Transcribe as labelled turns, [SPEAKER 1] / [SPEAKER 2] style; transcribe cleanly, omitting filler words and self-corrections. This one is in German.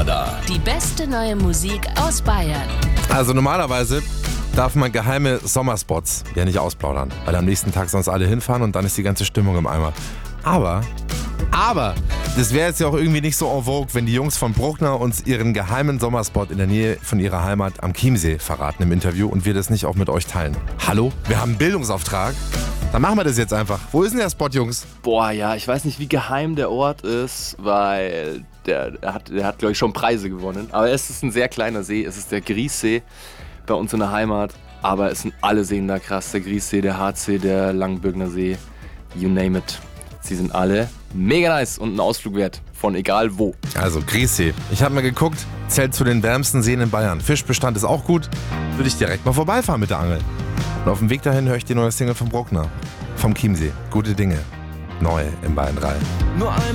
[SPEAKER 1] Hitradar.
[SPEAKER 2] Die beste neue Musik aus Bayern.
[SPEAKER 3] Also normalerweise darf man geheime Sommerspots ja nicht ausplaudern, weil am nächsten Tag sonst alle hinfahren und dann ist die ganze Stimmung im Eimer. Aber, das wäre jetzt ja auch irgendwie nicht so en vogue, wenn die Jungs von Bruckner uns ihren geheimen Sommerspot in der Nähe von ihrer Heimat am Chiemsee verraten im Interview und wir das nicht auch mit euch teilen. Hallo? Wir haben einen Bildungsauftrag. Dann machen wir das jetzt einfach. Wo ist denn der Spot, Jungs?
[SPEAKER 4] Boah, ja, ich weiß nicht, wie geheim der Ort ist, weil der hat glaube ich, schon Preise gewonnen. Aber es ist ein sehr kleiner See, es ist der Griessee bei uns in der Heimat. Aber es sind alle Seen da krass, der Griessee, der Harzsee, der Langenbürgner See, you name it. Sie sind alle mega nice und ein Ausflug wert, von egal wo.
[SPEAKER 3] Also Griessee. Ich habe mal geguckt, zählt zu den wärmsten Seen in Bayern. Fischbestand ist auch gut. Würde ich direkt mal vorbeifahren mit der Angel. Und auf dem Weg dahin höre ich die neue Single von Bruckner. Vom Chiemsee. Gute Dinge. Neu im Bayern 3.